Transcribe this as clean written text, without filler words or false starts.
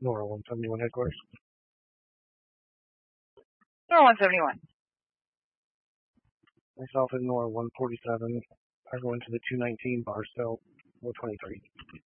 Nora 171 headquarters. Nora 171. Myself and Nora 147 are going to the 219 Barstow 423.